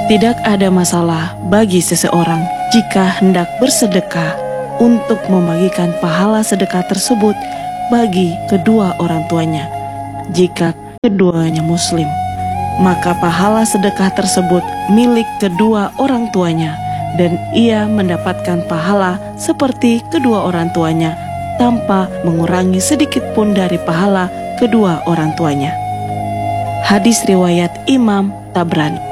Tidak ada masalah bagi seseorang jika hendak bersedekah untuk membagikan pahala sedekah tersebut bagi kedua orang tuanya. Jika keduanya Muslim, maka pahala sedekah tersebut milik kedua orang tuanya, dan ia mendapatkan pahala seperti kedua orang tuanya tanpa mengurangi sedikit pun dari pahala kedua orang tuanya. Hadis riwayat Imam Tabrani.